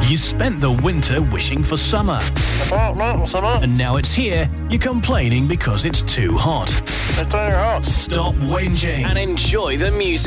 You spent the winter wishing for summer. And now it's here, you're complaining because it's too hot. It's too hot. Stop whinging and enjoy the music.